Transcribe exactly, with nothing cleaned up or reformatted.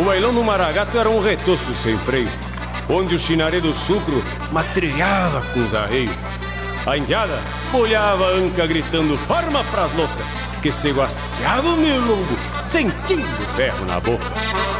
O bailão do Maragato era um retoço sem freio, onde o chinaré do chucro matrilhava com os arreios. A indiada bolhava a anca gritando forma pras loucas, que se guasqueavam de longo, sentindo ferro na boca.